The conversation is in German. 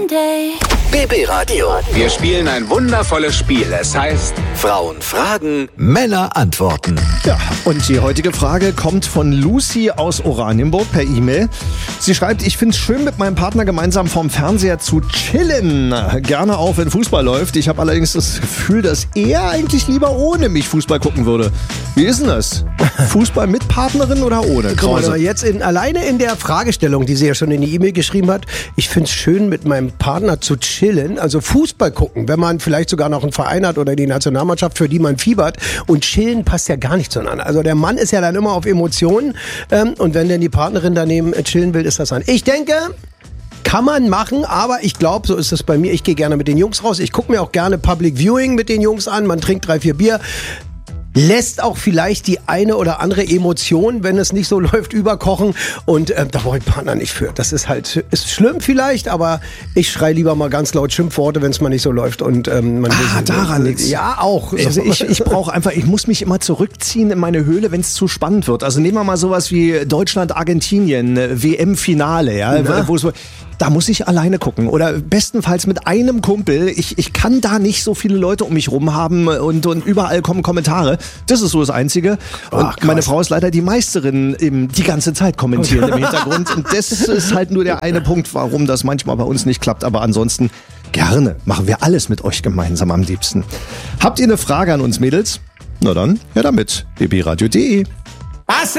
Monday. BB Radio. Wir spielen ein wundervolles Spiel. Es heißt Frauen fragen, Männer antworten. Ja, und die heutige Frage kommt von Lucy aus Oranienburg per E-Mail. Sie schreibt, ich finde es schön, mit meinem Partner gemeinsam vorm Fernseher zu chillen. Gerne auch, wenn Fußball läuft. Ich habe allerdings das Gefühl, dass er eigentlich lieber ohne mich Fußball gucken würde. Wie ist denn das? Fußball mit Partnerin oder ohne? Guck mal, jetzt alleine in der Fragestellung, die sie ja schon in die E-Mail geschrieben hat, ich finde es schön, mit meinem Partner zu chillen, also Fußball gucken, wenn man vielleicht sogar noch einen Verein hat oder die Nationalmannschaft, für die man fiebert, und chillen passt ja gar nicht zueinander. Also der Mann ist ja dann immer auf Emotionen und wenn dann die Partnerin daneben chillen will, ist das dann. Ich denke, kann man machen, aber ich glaube, so ist es bei mir. Ich gehe gerne mit den Jungs raus. Ich gucke mir auch gerne Public Viewing mit den Jungs an. Man trinkt 3, 4 Bier. Lässt auch vielleicht die eine oder andere Emotion, wenn es nicht so läuft, überkochen. Und da brauche ich Partner nicht für. Das ist schlimm vielleicht, aber ich schreie lieber mal ganz laut Schimpfworte, wenn es mal nicht so läuft. Und man daran liegt's. Ja, auch. Also ich brauche einfach, ich muss mich immer zurückziehen in meine Höhle, wenn es zu spannend wird. Also nehmen wir mal sowas wie Deutschland-Argentinien, WM-Finale, ja, wo es da muss ich alleine gucken oder bestenfalls mit einem Kumpel. Ich kann da nicht so viele Leute um mich rum haben und überall kommen Kommentare. Das ist so das Einzige. Und meine Frau ist leider die Meisterin die ganze Zeit kommentieren im Hintergrund. Und das ist halt nur der eine Punkt, warum das manchmal bei uns nicht klappt. Aber ansonsten gerne machen wir alles mit euch gemeinsam am liebsten. Habt ihr eine Frage an uns, Mädels? Na dann, her damit. bbradio.de.